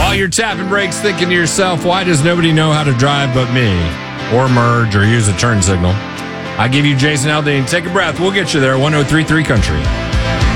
While you're tapping brakes, thinking to yourself, why does nobody know how to drive but me? Or merge or use a turn signal. I give you Jason Aldean. Take a breath. We'll get you there. 103.3 Country.